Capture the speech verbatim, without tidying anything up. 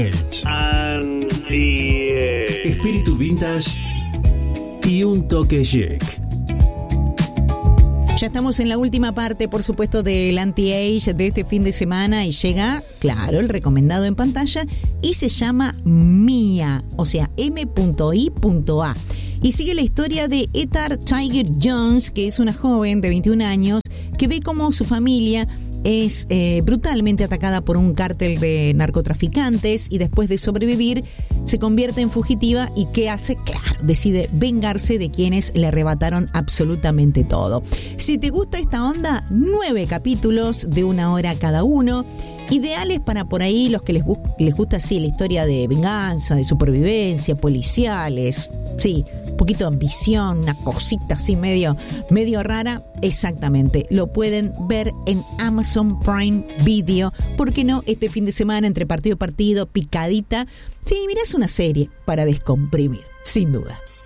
French. Anti-age. Espíritu vintage y un toque chic. Ya estamos en la última parte, por supuesto, del Anti-Age de este fin de semana y llega, claro, el recomendado en pantalla y se llama Mia, o sea, M I A. Y sigue la historia de Ethar Tiger Jones, que es una joven de veintiún años que ve cómo su familia es eh, brutalmente atacada por un cártel de narcotraficantes y después de sobrevivir se convierte en fugitiva y ¿qué hace? Claro, decide vengarse de quienes le arrebataron absolutamente todo. Si te gusta esta onda, nueve capítulos de una hora cada uno. Ideales para por ahí los que les, bus- les gusta así la historia de venganza, de supervivencia, policiales, sí, un poquito de ambición, una cosita así medio, medio rara. Exactamente, lo pueden ver en Amazon Prime Video. ¿Por qué no? Este fin de semana, entre partido y partido, picadita. Sí, mirás una serie para descomprimir, sin duda.